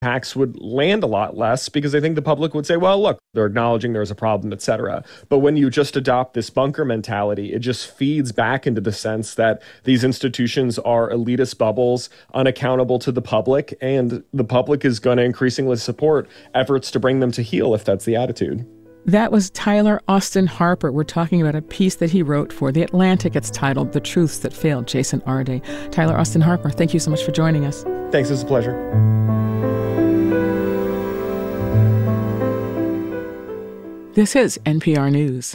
Hacks would land a lot less because I think the public would say, well, look, they're acknowledging there's a problem, et cetera. But when you just adopt this bunker mentality, it just feeds back into the sense that these institutions are elitist bubbles, unaccountable to the public, and the public is going to increasingly support efforts to bring them to heel if that's the attitude. That was Tyler Austin Harper. We're talking about a piece that he wrote for The Atlantic. It's titled The Truths That Failed Jason Arde. Tyler Austin Harper, thank you so much for joining us. Thanks, it's a pleasure. This is NPR News.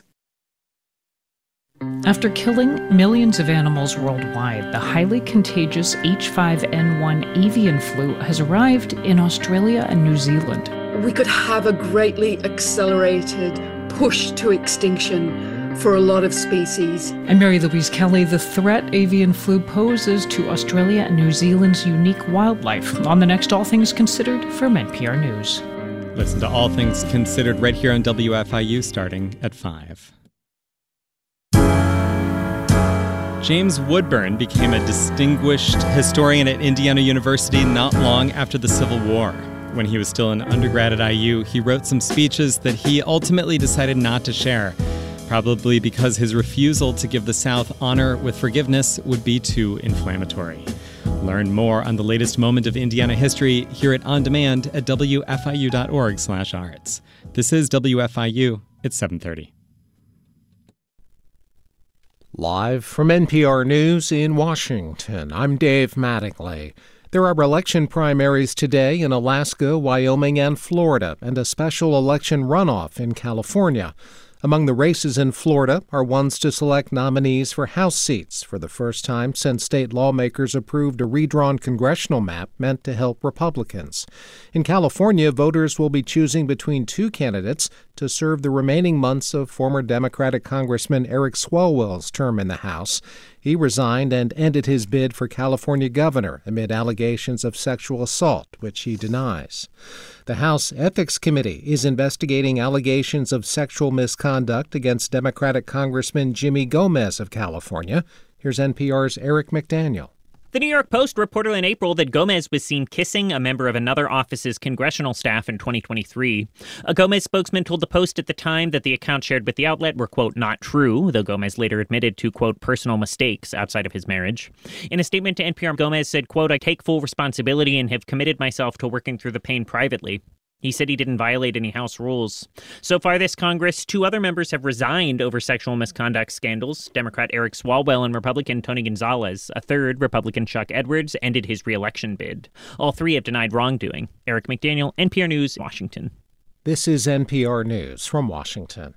After killing millions of animals worldwide, the highly contagious H5N1 avian flu has arrived in Australia and New Zealand. We could have a greatly accelerated push to extinction for a lot of species. I'm Mary Louise Kelly. The threat avian flu poses to Australia and New Zealand's unique wildlife. On the next All Things Considered from NPR News. Listen to All Things Considered right here on WFIU starting at 5. James Woodburn became a distinguished historian at Indiana University not long after the Civil War. When he was still an undergrad at IU, he wrote some speeches that he ultimately decided not to share, probably because his refusal to give the South honor with forgiveness would be too inflammatory. Learn more on the latest moment of Indiana history. Hear it on demand at wfiu.org/arts. This is WFIU. It's 7:30. Live from NPR News in Washington, I'm Dave Mattingly. There are election primaries today in Alaska, Wyoming, and Florida, and a special election runoff in California. Among the races in Florida are ones to select nominees for House seats for the first time since state lawmakers approved a redrawn congressional map meant to help Republicans. In California, voters will be choosing between two candidates to serve the remaining months of former Democratic Congressman Eric Swalwell's term in the House. He resigned and ended his bid for California governor amid allegations of sexual assault, which he denies. The House Ethics Committee is investigating allegations of sexual misconduct against Democratic Congressman Jimmy Gomez of California. Here's NPR's Eric McDaniel. The New York Post reported in April that Gomez was seen kissing a member of another office's congressional staff in 2023. A Gomez spokesman told the Post at the time that the accounts shared with the outlet were, quote, not true, though Gomez later admitted to, quote, personal mistakes outside of his marriage. In a statement to NPR, Gomez said, quote, I take full responsibility and have committed myself to working through the pain privately. He said he didn't violate any House rules. So far this Congress, two other members have resigned over sexual misconduct scandals. Democrat Eric Swalwell and Republican Tony Gonzalez. A third, Republican Chuck Edwards, ended his re-election bid. All three have denied wrongdoing. Eric McDaniel, NPR News, Washington. This is NPR News from Washington.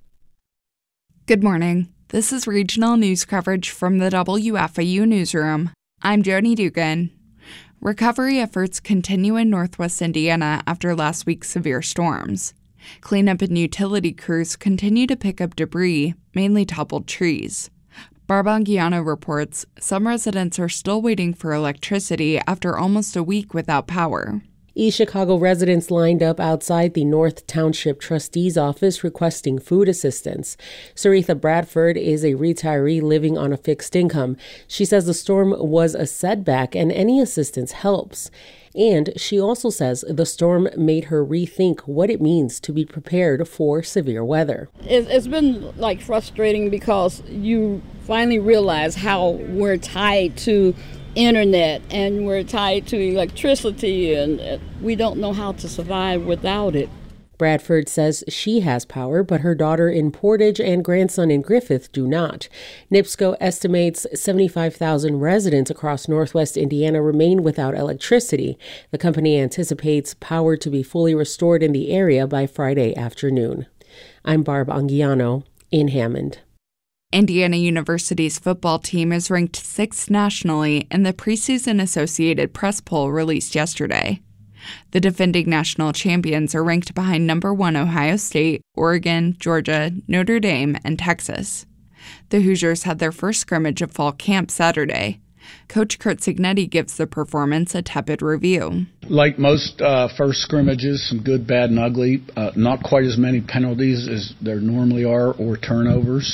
Good morning. This is regional news coverage from the WFIU newsroom. I'm Joni Dugan. Recovery efforts continue in northwest Indiana after last week's severe storms. Cleanup and utility crews continue to pick up debris, mainly toppled trees. Barb Anguiano reports some residents are still waiting for electricity after almost a week without power. East Chicago residents lined up outside the North Township Trustee's office requesting food assistance. Saritha Bradford is a retiree living on a fixed income. She says the storm was a setback and any assistance helps. And she also says the storm made her rethink what it means to be prepared for severe weather. It's been frustrating because you finally realize how we're tied to internet and we're tied to electricity, and we don't know how to survive without it. Bradford says she has power, but her daughter in Portage and grandson in Griffith do not. NIPSCO estimates 75,000 residents across northwest Indiana remain without electricity. The company anticipates power to be fully restored in the area by Friday afternoon. I'm Barb Anguiano in Hammond. Indiana University's football team is ranked 6th nationally in the preseason Associated Press poll released yesterday. The defending national champions are ranked behind number 1 Ohio State, Oregon, Georgia, Notre Dame, and Texas. The Hoosiers had their first scrimmage of fall camp Saturday. Coach Curt Cignetti gives the performance a tepid review. Like most first scrimmages, some good, bad, and ugly. Not quite as many penalties as there normally are or turnovers.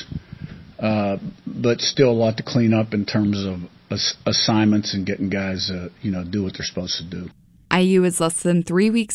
But still a lot to clean up in terms of assignments and getting guys, do what they're supposed to do. IU is less than 3 weeks